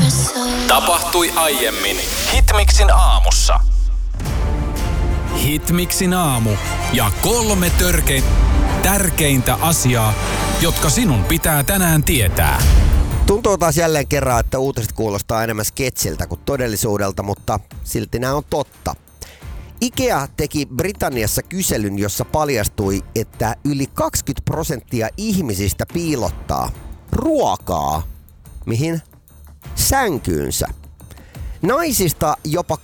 Tapahtui aiemmin Hitmixin aamussa. Hitmixin aamu ja 3 tärkeintä asiaa, jotka sinun pitää tänään tietää. Tuntuu taas jälleen kerran, että uutiset kuulostaa enemmän sketsiltä kuin todellisuudelta, mutta silti nämä on totta. IKEA teki Britanniassa kyselyn, jossa paljastui, että yli 20% ihmisistä piilottaa ruokaa. Mihin? Sänkyynsä. Naisista jopa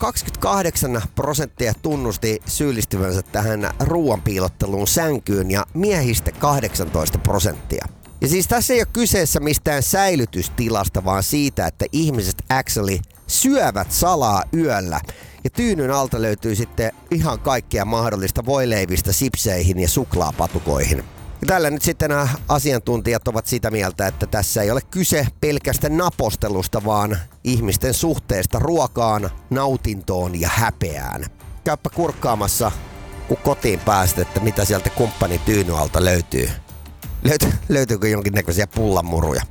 28% tunnusti syyllistyvänsä tähän ruoan piilotteluun sänkyyn ja miehistä 18%. Ja siis tässä ei ole kyseessä mistään säilytystilasta, vaan siitä, että ihmiset actually syövät salaa yöllä. Ja tyynyn alta löytyy sitten ihan kaikkea mahdollista voileivistä sipseihin ja suklaapatukoihin. Ja tällä nyt sitten nämä asiantuntijat ovat sitä mieltä, että tässä ei ole kyse pelkästä napostelusta, vaan ihmisten suhteesta ruokaan, nautintoon ja häpeään. Käyppä kurkkaamassa, kun kotiin pääset, että mitä sieltä kumppanin tyynyn alta löytyy. Löytyykö jonkinnäköisiä pullanmuruja?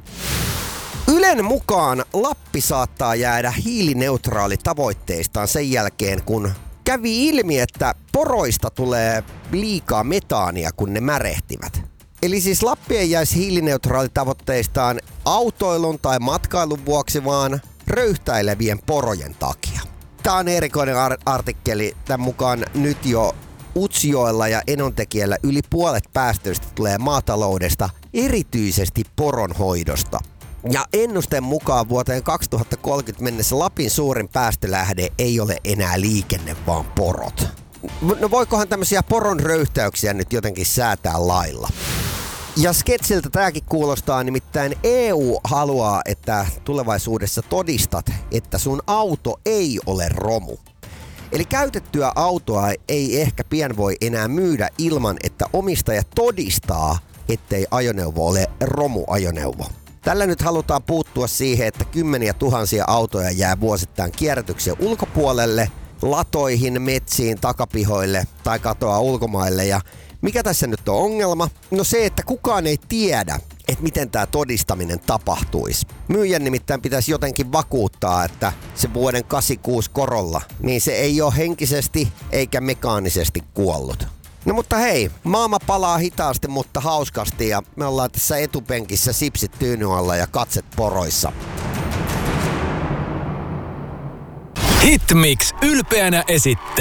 Ylen mukaan Lappi saattaa jäädä hiilineutraali tavoitteistaan sen jälkeen, kun kävi ilmi, että poroista tulee liikaa metaania, kun ne märehtivät. Eli siis Lappi ei jäisi hiilineutraali tavoitteistaan autoilun tai matkailun vuoksi, vaan röyhtäilevien porojen takia. Tämä on erikoinen artikkeli. Tämän mukaan nyt jo Utsjoella ja Enontekiöllä yli puolet päästöistä tulee maataloudesta, erityisesti poronhoidosta. Ja ennusteen mukaan vuoteen 2030 mennessä Lapin suurin päästölähde ei ole enää liikenne, vaan porot. No voikohan tämmöisiä poron röyhtäyksiä nyt jotenkin säätää lailla? Ja sketsiltä tämäkin kuulostaa, nimittäin EU haluaa, että tulevaisuudessa todistat, että sun auto ei ole romu. Eli käytettyä autoa ei ehkä pian voi enää myydä ilman, että omistaja todistaa, ettei ajoneuvo ole romuajoneuvo. Tällä nyt halutaan puuttua siihen, että kymmeniä tuhansia autoja jää vuosittain kierrätyksen ulkopuolelle, latoihin, metsiin, takapihoille tai katoaa ulkomaille. Ja mikä tässä nyt on ongelma? No se, että kukaan ei tiedä, että miten tämä todistaminen tapahtuisi. Myyjän nimittäin pitäisi jotenkin vakuuttaa, että se vuoden 86 Corolla, niin se ei ole henkisesti eikä mekaanisesti kuollut. No mutta hei, maailma palaa hitaasti, mutta hauskasti ja me ollaan tässä etupenkissä sipsit tyynyn alla ja katset poroissa. Hitmix ylpeänä esittää.